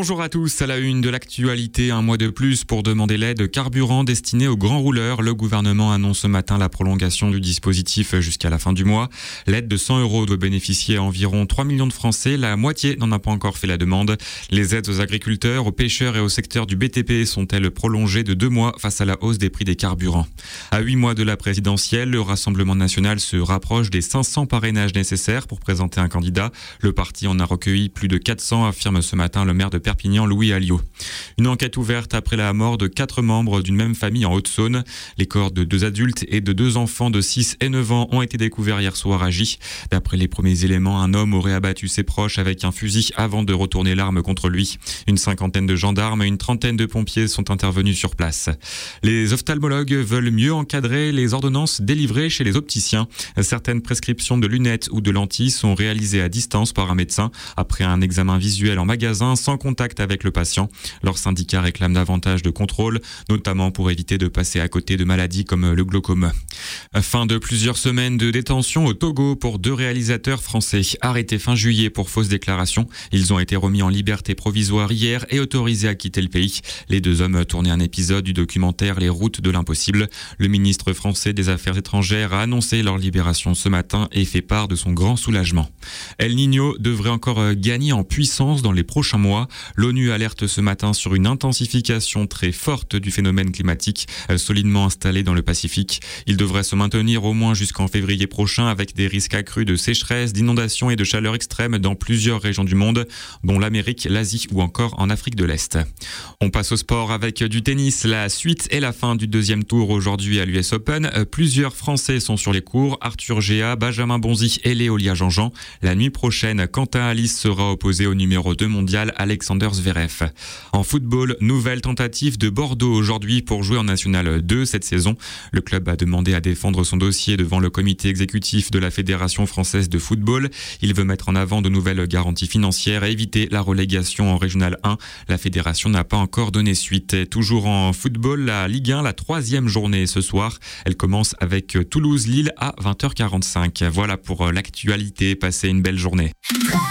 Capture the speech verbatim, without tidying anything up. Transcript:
Bonjour à tous, à la une de l'actualité, un mois de plus pour demander l'aide carburant destinée aux grands rouleurs. Le gouvernement annonce ce matin la prolongation du dispositif jusqu'à la fin du mois. L'aide de cent euros doit bénéficier à environ trois millions de Français. La moitié n'en a pas encore fait la demande. Les aides aux agriculteurs, aux pêcheurs et au secteur du B T P sont-elles prolongées de deux mois face à la hausse des prix des carburants. À huit mois de la présidentielle, le Rassemblement national se rapproche des cinq cents parrainages nécessaires pour présenter un candidat. Le parti en a recueilli plus de quatre cents, affirme ce matin le maire de Perpignan, Louis Alliot. Une enquête ouverte après la mort de quatre membres d'une même famille en Haute-Saône. Les corps de deux adultes et de deux enfants de six et neuf ans ont été découverts hier soir à Gy. D'après les premiers éléments, un homme aurait abattu ses proches avec un fusil avant de retourner l'arme contre lui. Une cinquantaine de gendarmes et une trentaine de pompiers sont intervenus sur place. Les ophtalmologues veulent mieux encadrer les ordonnances délivrées chez les opticiens. Certaines prescriptions de lunettes ou de lentilles sont réalisées à distance par un médecin après un examen visuel en magasin sans contact avec le patient. Leur syndicat réclame davantage de contrôle, notamment pour éviter de passer à côté de maladies comme le glaucome. Fin de plusieurs semaines de détention au Togo pour deux réalisateurs français. Arrêtés fin juillet pour fausses déclarations, ils ont été remis en liberté provisoire hier et autorisés à quitter le pays. Les deux hommes tournaient un épisode du documentaire Les routes de l'impossible. Le ministre français des Affaires étrangères a annoncé leur libération ce matin et fait part de son grand soulagement. El Niño devrait encore gagner en puissance dans les prochains mois. L'ONU alerte ce matin sur une intensification très forte du phénomène climatique solidement installé dans le Pacifique. Il devrait se maintenir au moins jusqu'en février prochain avec des risques accrus de sécheresse, d'inondations et de chaleur extrême dans plusieurs régions du monde, dont l'Amérique, l'Asie ou encore en Afrique de l'Est. On passe au sport avec du tennis. La suite et la fin du deuxième tour aujourd'hui à l'U S Open. Plusieurs Français sont sur les cours. Arthur Géa, Benjamin Bonzi et Léolia Jean-Jean. La nuit prochaine, Quentin Alice sera opposé au numéro deux mondial Alexander Zverev. En football, nouvelle tentative de Bordeaux aujourd'hui pour jouer en National deux cette saison. Le club a demandé à défendre son dossier devant le comité exécutif de la Fédération française de football. Il veut mettre en avant de nouvelles garanties financières et éviter la relégation en Régional un. La fédération n'a pas encore donné suite. Et toujours en football, la Ligue un, la troisième journée ce soir. Elle commence avec Toulouse-Lille à vingt heures quarante-cinq. Voilà pour l'actualité. Passez une belle journée.